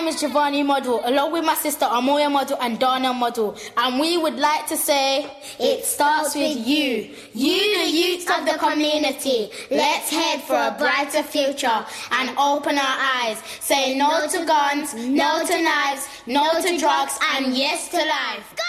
name is Giovanni Model, along with my sister Amoya Model and Dana Model. And we would like to say, it starts with you. You, the youth of the community. Let's head for a brighter future and open our eyes. Say no to guns, no to knives, no to drugs, and yes to life.